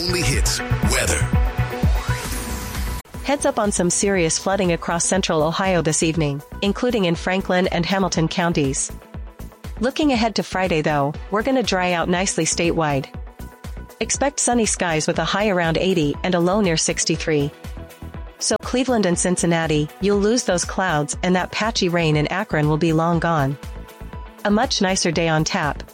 only hits weather. Heads up on some serious flooding across central Ohio this evening, including in Franklin and Hamilton counties. Looking ahead to Friday though, we're gonna dry out nicely statewide. Expect sunny skies with a high around 80 and a low near 63. So Cleveland and Cincinnati, you'll lose those clouds and that patchy rain in Akron will be long gone. A much nicer day on tap,